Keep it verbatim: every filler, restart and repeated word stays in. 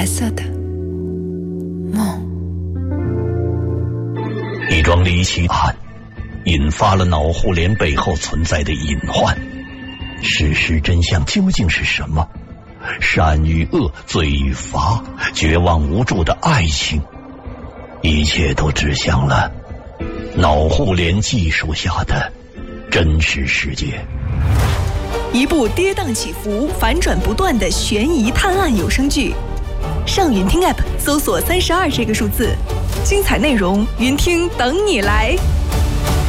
白色的梦。 一桩离奇案引发了脑互联背后存在的隐患，事实真相究竟是什么？善与恶，罪与罚，绝望无助的爱情，一切都指向了脑互联技术下的真实世界。 一部跌宕起伏、反转不断的悬疑探案有声剧，上云听 App 搜索三十二这个数字，精彩内容云听等你来。